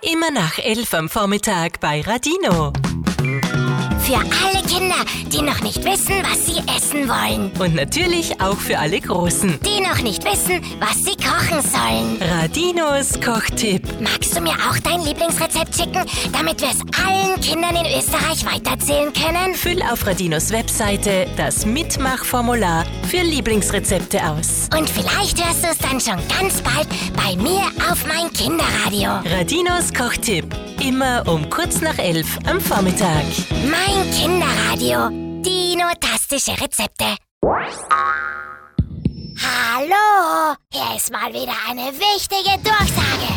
immer nach 11 am Vormittag bei Radino. Für alle Kinder, die noch nicht wissen, was sie essen wollen. Und natürlich auch für alle Großen. Die noch nicht wissen, was sie kochen sollen. Radinos Kochtipp. Magst du mir auch dein Lieblingsrezept schicken, damit wir es allen Kindern in Österreich weiterzählen können? Füll auf Radinos Webseite das Mitmachformular für Lieblingsrezepte aus. Und vielleicht hörst du es dann schon ganz bald bei mir auf mein Kinderradio. Radinos Kochtipp. Immer um kurz nach 11 am Vormittag. Mein Kinderradio. Dino-tastische Rezepte. Hallo, hier ist mal wieder eine wichtige Durchsage.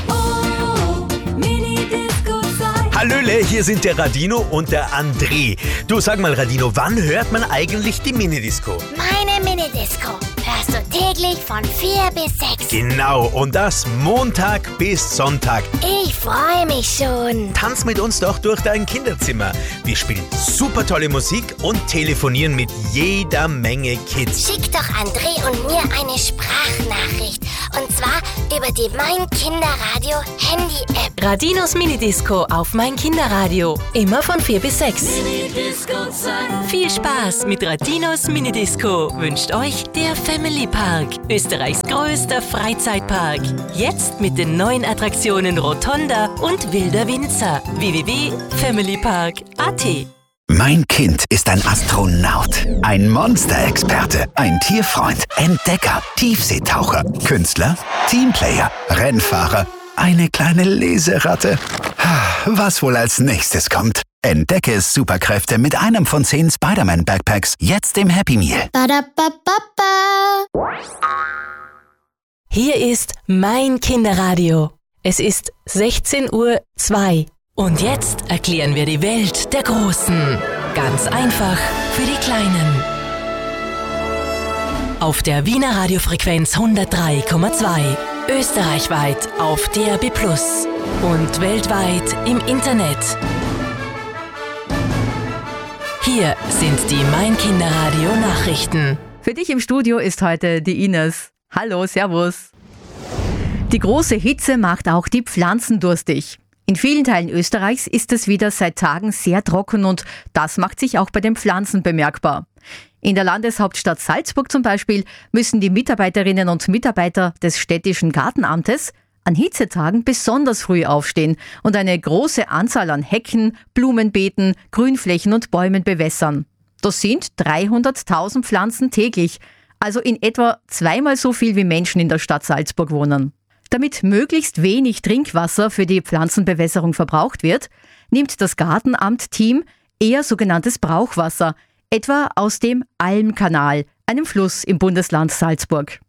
Hallöle, hier sind der Radino und der André. Du, sag mal Radino, wann hört man eigentlich die Minidisco? Meine Minidisco hörst du täglich von 4 bis 6. Genau, und das Montag bis Sonntag. Ich freue mich schon. Tanz mit uns doch durch dein Kinderzimmer. Wir spielen super tolle Musik und telefonieren mit jeder Menge Kids. Schick doch André und mir eine Sprachnachricht. Und zwar über die Mein Kinderradio Handy-App. Radinos Minidisco auf Mein Kinderradio. Immer von 4 bis 6. Viel Spaß mit Radinos Minidisco wünscht euch der Family Park. Österreichs größter Freizeitpark. Jetzt mit den neuen Attraktionen Rotonda und Wilder Winzer. www.familypark.at. Mein Kind ist ein Astronaut, ein Monsterexperte, ein Tierfreund, Entdecker, Tiefseetaucher, Künstler, Teamplayer, Rennfahrer, eine kleine Leseratte. Was wohl als nächstes kommt? Entdecke Superkräfte mit einem von 10 Spider-Man-Backpacks jetzt im Happy Meal. Badabababa. Hier ist Mein Kinderradio. Es ist 16:02 Uhr. Und jetzt erklären wir die Welt der Großen. Ganz einfach für die Kleinen. Auf der Wiener Radiofrequenz 103,2. Österreichweit auf DAB+ und weltweit im Internet. Hier sind die Mein Kinderradio Nachrichten. Für dich im Studio ist heute die Ines. Hallo, servus. Die große Hitze macht auch die Pflanzen durstig. In vielen Teilen Österreichs ist es wieder seit Tagen sehr trocken und das macht sich auch bei den Pflanzen bemerkbar. In der Landeshauptstadt Salzburg zum Beispiel müssen die Mitarbeiterinnen und Mitarbeiter des städtischen Gartenamtes an Hitzetagen besonders früh aufstehen und eine große Anzahl an Hecken, Blumenbeeten, Grünflächen und Bäumen bewässern. Das sind 300.000 Pflanzen täglich, also in etwa zweimal so viel wie Menschen in der Stadt Salzburg wohnen. Damit möglichst wenig Trinkwasser für die Pflanzenbewässerung verbraucht wird, nimmt das Gartenamt-Team eher sogenanntes Brauchwasser, etwa aus dem Almkanal, einem Fluss im Bundesland Salzburg.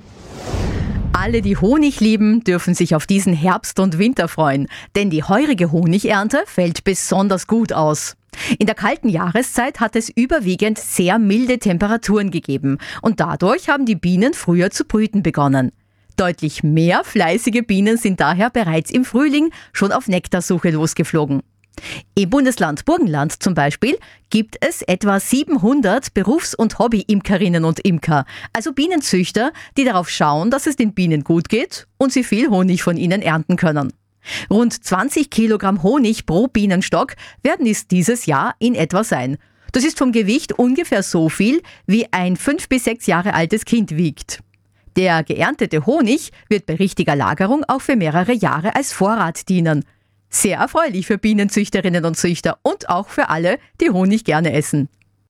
Alle, die Honig lieben, dürfen sich auf diesen Herbst und Winter freuen, denn die heurige Honigernte fällt besonders gut aus. In der kalten Jahreszeit hat es überwiegend sehr milde Temperaturen gegeben und dadurch haben die Bienen früher zu brüten begonnen. Deutlich mehr fleißige Bienen sind daher bereits im Frühling schon auf Nektarsuche losgeflogen. Im Bundesland Burgenland zum Beispiel gibt es etwa 700 Berufs- und Hobby-Imkerinnen und Imker, also Bienenzüchter, die darauf schauen, dass es den Bienen gut geht und sie viel Honig von ihnen ernten können. Rund 20 Kilogramm Honig pro Bienenstock werden es dieses Jahr in etwa sein. Das ist vom Gewicht ungefähr so viel, wie ein 5 bis 6 Jahre altes Kind wiegt. Der geerntete Honig wird bei richtiger Lagerung auch für mehrere Jahre als Vorrat dienen. Sehr erfreulich für Bienenzüchterinnen und Züchter und auch für alle, die Honig gerne essen.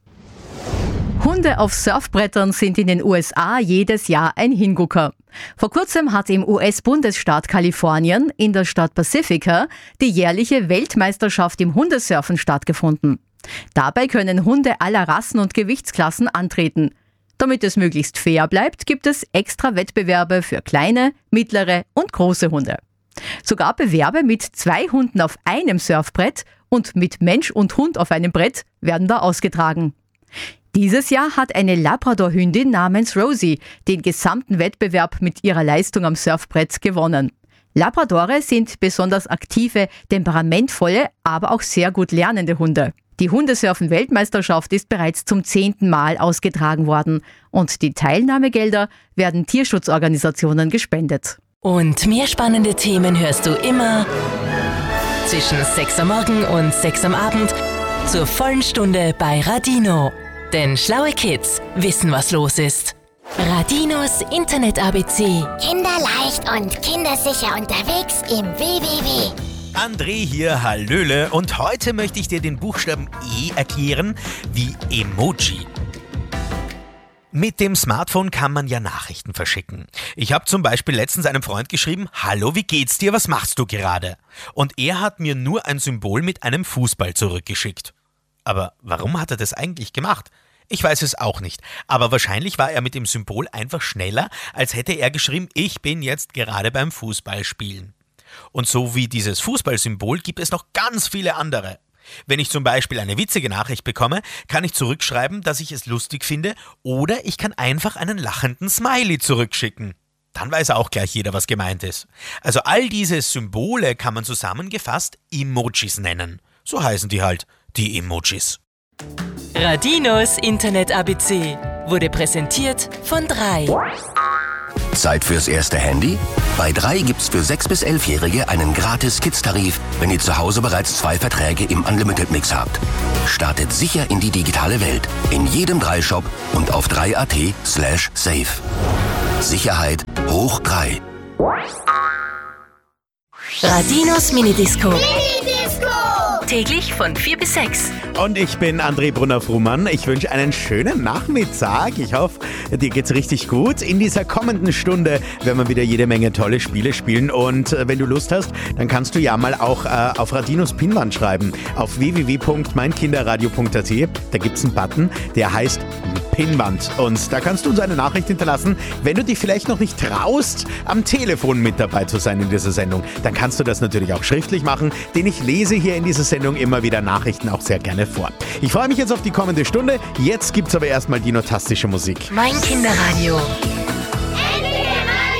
Hunde auf Surfbrettern sind in den USA jedes Jahr ein Hingucker. Vor kurzem hat im US-Bundesstaat Kalifornien in der Stadt Pacifica die jährliche Weltmeisterschaft im Hundesurfen stattgefunden. Dabei können Hunde aller Rassen und Gewichtsklassen antreten. Damit es möglichst fair bleibt, gibt es extra Wettbewerbe für kleine, mittlere und große Hunde. Sogar Bewerbe mit 2 Hunden auf einem Surfbrett und mit Mensch und Hund auf einem Brett werden da ausgetragen. Dieses Jahr hat eine Labrador-Hündin namens Rosie den gesamten Wettbewerb mit ihrer Leistung am Surfbrett gewonnen. Labradore sind besonders aktive, temperamentvolle, aber auch sehr gut lernende Hunde. Die Hundesurfen-Weltmeisterschaft ist bereits zum 10. Mal ausgetragen worden und die Teilnahmegelder werden Tierschutzorganisationen gespendet. Und mehr spannende Themen hörst du immer Zwischen 6 am Morgen und 6 am Abend zur vollen Stunde bei Radino. Denn schlaue Kids wissen, was los ist. Radinos Internet-ABC. Kinderleicht und kindersicher unterwegs im WWW. André hier, hallöle, und heute möchte ich dir den Buchstaben E erklären wie Emoji. Mit dem Smartphone kann man ja Nachrichten verschicken. Ich habe zum Beispiel letztens einem Freund geschrieben, hallo, wie geht's dir, was machst du gerade? Und er hat mir nur ein Symbol mit einem Fußball zurückgeschickt. Aber warum hat er das eigentlich gemacht? Ich weiß es auch nicht, aber wahrscheinlich war er mit dem Symbol einfach schneller, als hätte er geschrieben, ich bin jetzt gerade beim Fußballspielen. Und so wie dieses Fußballsymbol gibt es noch ganz viele andere. Wenn ich zum Beispiel eine witzige Nachricht bekomme, kann ich zurückschreiben, dass ich es lustig finde, oder ich kann einfach einen lachenden Smiley zurückschicken. Dann weiß auch gleich jeder, was gemeint ist. Also all diese Symbole kann man zusammengefasst Emojis nennen. So heißen die halt, die Emojis. Radinos Internet-ABC wurde präsentiert von 3. Zeit fürs erste Handy? Bei 3 gibt's für 6- bis 11-Jährige einen gratis Kids-Tarif, wenn ihr zu Hause bereits 2 Verträge im Unlimited-Mix habt. Startet sicher in die digitale Welt. In jedem 3-Shop und auf 3.at/safe. Sicherheit hoch 3. Radinos Minidisco. Täglich von 4 bis 6. Und ich bin André Brunner-Frumann. Ich wünsche einen schönen Nachmittag. Ich hoffe, dir geht's richtig gut. In dieser kommenden Stunde werden wir wieder jede Menge tolle Spiele spielen. Und wenn du Lust hast, dann kannst du ja mal auch auf Radinos Pinwand schreiben. Auf www.meinkinderradio.at. Da gibt's einen Button, der heißt Pinwand. Und da kannst du uns eine Nachricht hinterlassen. Wenn du dich vielleicht noch nicht traust, am Telefon mit dabei zu sein in dieser Sendung, dann kannst du das natürlich auch schriftlich machen, denn ich lese hier in dieser Sendung immer wieder Nachrichten auch sehr gerne vor. Ich freue mich jetzt auf die kommende Stunde. Jetzt gibt's aber erstmal die notastische Musik. Mein Kinderradio.